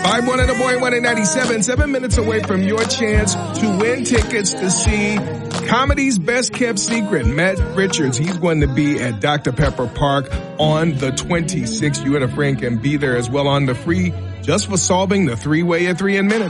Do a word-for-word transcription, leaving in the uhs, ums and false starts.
five one zero boy one eight nine seven, seven minutes away from your chance to win tickets to see Comedy's Best Kept Secret. Matt Richards, he's going to be at Doctor Pepper Park on the twenty-sixth. You and a friend can be there as well on the free just for solving the three-way at three in minutes.